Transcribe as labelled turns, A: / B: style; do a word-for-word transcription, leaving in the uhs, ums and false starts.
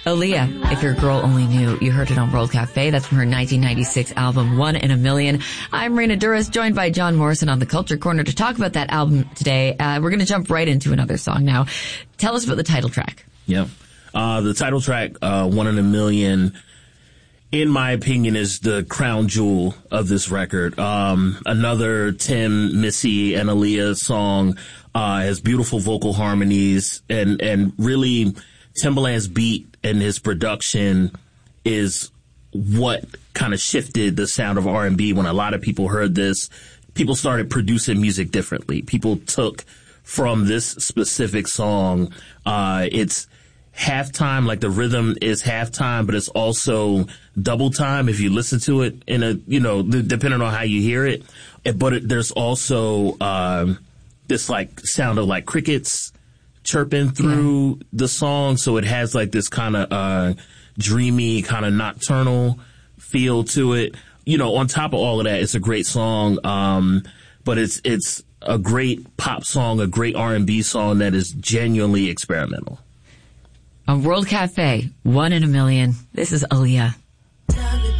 A: Aaliyah, If Your Girl Only Knew. You heard it on World Cafe. That's from her nineteen ninety-six album, One in a Million. I'm Raina Duras, joined by John Morrison on the Culture Corner to talk about that album today. Uh, we're going to jump right into another song now. Tell us about the title track.
B: Yeah. Uh, the title track, uh, One in a Million, in my opinion, is the crown jewel of this record. Um, another Tim, Missy, and Aaliyah song, uh, has beautiful vocal harmonies and, and really Timbaland's beat and his production is what kind of shifted the sound of R and B. When a lot of people heard this, people started producing music differently. People took from this specific song, uh, it's halftime, like the rhythm is halftime, but it's also double time if you listen to it in a, you know, th- depending on how you hear it. But it, there's also, um, this like sound of like crickets chirping through yeah. the song. So it has like this kind of, uh, dreamy, kind of nocturnal feel to it. You know, on top of all of that, it's a great song. Um, but it's, it's a great pop song, a great R and B song that is genuinely experimental.
A: On World Cafe, One in a Million. This is Aaliyah.